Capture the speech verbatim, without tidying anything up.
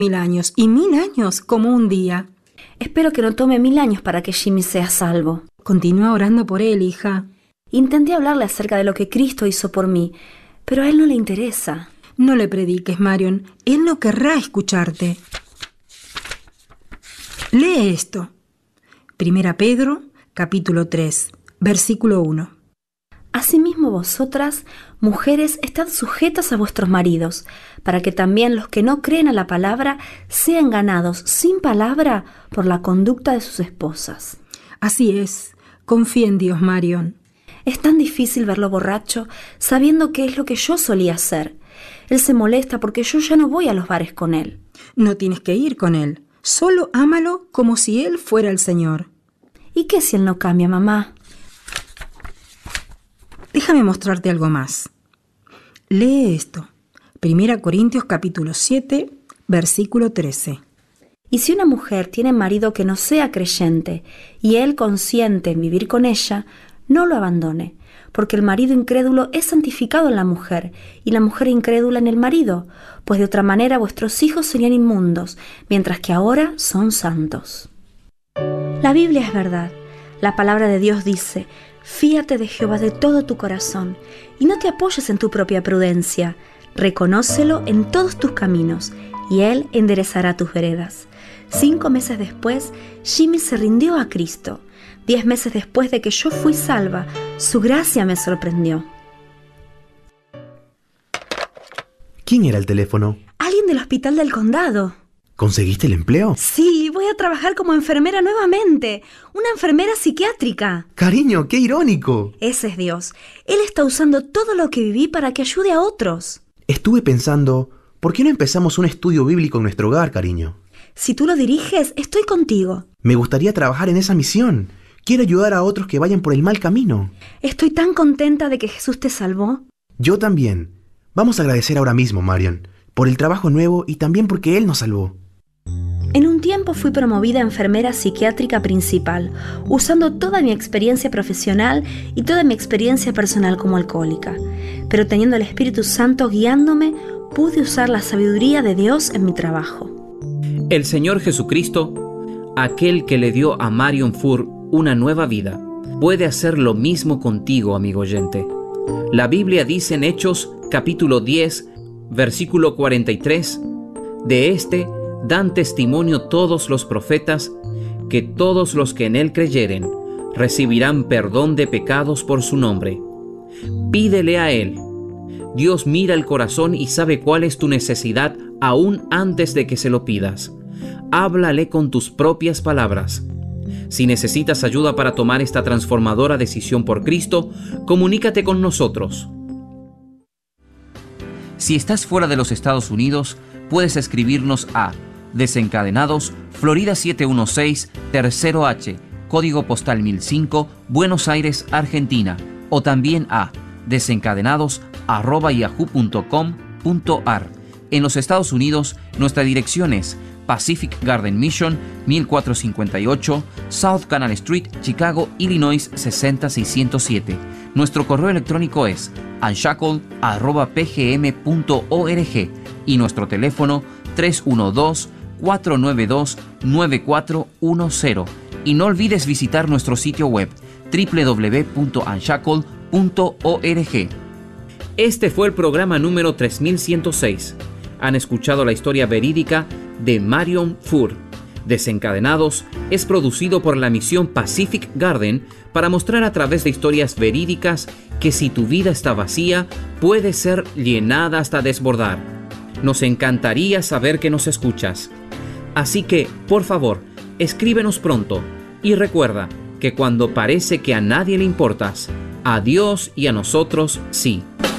Mil años, y mil años como un día. Espero que no tome mil años para que Jimmy sea salvo. Continúa orando por él, hija. Intenté hablarle acerca de lo que Cristo hizo por mí, pero a él no le interesa. No le prediques, Marion. Él no querrá escucharte. Lee esto. Primera Pedro, capítulo tres, versículo uno. Asimismo vosotras, mujeres, estad sujetas a vuestros maridos, para que también los que no creen a la palabra sean ganados sin palabra por la conducta de sus esposas. Así es. Confía en Dios, Marion. Es tan difícil verlo borracho, sabiendo que es lo que yo solía hacer. Él se molesta porque yo ya no voy a los bares con él. No tienes que ir con él. Solo ámalo como si él fuera el Señor. ¿Y qué si él no cambia, mamá? Déjame mostrarte algo más. Lee esto. Primera Corintios capítulo siete, versículo trece. Y si una mujer tiene marido que no sea creyente y él consiente en vivir con ella, no lo abandone, porque el marido incrédulo es santificado en la mujer y la mujer incrédula en el marido, pues de otra manera vuestros hijos serían inmundos, mientras que ahora son santos. La Biblia es verdad. La palabra de Dios dice: fíate de Jehová de todo tu corazón y no te apoyes en tu propia prudencia. Reconócelo en todos tus caminos y Él enderezará tus veredas. Cinco meses después, Jimmy se rindió a Cristo. Diez meses después de que yo fui salva, su gracia me sorprendió. ¿Quién era el teléfono? Alguien del hospital del condado. ¿Conseguiste el empleo? Sí, voy a trabajar como enfermera nuevamente. Una enfermera psiquiátrica. Cariño, qué irónico. Ese es Dios. Él está usando todo lo que viví para que ayude a otros. Estuve pensando, ¿por qué no empezamos un estudio bíblico en nuestro hogar, cariño? Si tú lo diriges, estoy contigo. Me gustaría trabajar en esa misión. Quiero ayudar a otros que vayan por el mal camino. Estoy tan contenta de que Jesús te salvó. Yo también. Vamos a agradecer ahora mismo, Marion, por el trabajo nuevo y también porque Él nos salvó. En un tiempo fui promovida a enfermera psiquiátrica principal, usando toda mi experiencia profesional y toda mi experiencia personal como alcohólica. Pero teniendo el Espíritu Santo guiándome, pude usar la sabiduría de Dios en mi trabajo. El Señor Jesucristo, aquel que le dio a Marion Furr una nueva vida, puede hacer lo mismo contigo, amigo oyente. La Biblia dice en Hechos capítulo diez, versículo cuarenta y tres, de este dan testimonio todos los profetas, que todos los que en él creyeren recibirán perdón de pecados por su nombre. Pídele a él. Dios mira el corazón y sabe cuál es tu necesidad aún antes de que se lo pidas. Háblale con tus propias palabras. Si necesitas ayuda para tomar esta transformadora decisión por Cristo, comunícate con nosotros. Si estás fuera de los Estados Unidos, puedes escribirnos a Desencadenados, Florida siete uno seis, Tercero H, Código Postal mil cinco, Buenos Aires, Argentina, o también a desencadenados arroba yahoo punto com punto ar. En los Estados Unidos, nuestra dirección es Pacific Garden Mission, mil cuatrocientos cincuenta y ocho, South Canal Street, Chicago, Illinois sesenta mil seiscientos siete. Nuestro correo electrónico es unshackled arroba p g m punto org y nuestro teléfono tres uno dos, cuatro nueve dos, nueve cuatro uno cero. Y no olvides visitar nuestro sitio web doble u doble u doble u punto unshackled punto org. Este fue el programa número tres mil ciento seis. Han escuchado la historia verídica de Marion Furr. Desencadenados es producido por la misión Pacific Garden para mostrar a través de historias verídicas que si tu vida está vacía, puede ser llenada hasta desbordar. Nos encantaría saber que nos escuchas. Así que, por favor, escríbenos pronto y recuerda que cuando parece que a nadie le importas, a Dios y a nosotros sí.